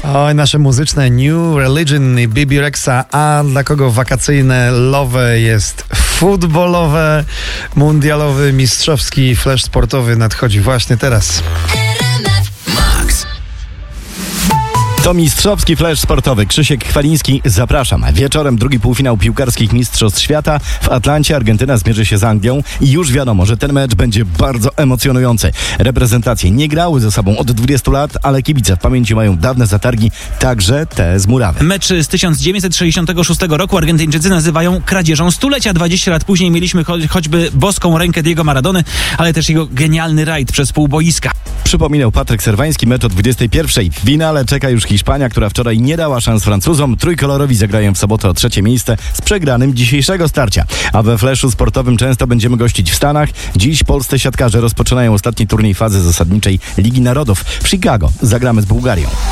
Oj, nasze muzyczne New Religion i Bibi Rexa, a dla kogo wakacyjne Love jest futbolowe, mundialowy, mistrzowski flash sportowy nadchodzi właśnie teraz. To mistrzowski flash sportowy. Krzysiek Chwaliński, zapraszam. Wieczorem drugi półfinał piłkarskich mistrzostw świata. W Atlancie Argentyna zmierzy się z Anglią i już wiadomo, że ten mecz będzie bardzo emocjonujący. Reprezentacje nie grały ze sobą od 20 lat, ale kibice w pamięci mają dawne zatargi, także te z murawy. Mecz z 1966 roku Argentyńczycy nazywają kradzieżą stulecia. 20 lat później mieliśmy choćby boską rękę Diego Maradony, ale też jego genialny rajd przez pół boiska. Przypominał Patryk Serwański, mecz o 21. W finale czeka już Hiszpania, która wczoraj nie dała szans Francuzom. Trójkolorowi zagrają w sobotę o 3. miejsce z przegranym dzisiejszego starcia. A we flashu sportowym często będziemy gościć w Stanach. Dziś polscy siatkarze rozpoczynają ostatni turniej fazy zasadniczej Ligi Narodów. W Chicago zagramy z Bułgarią.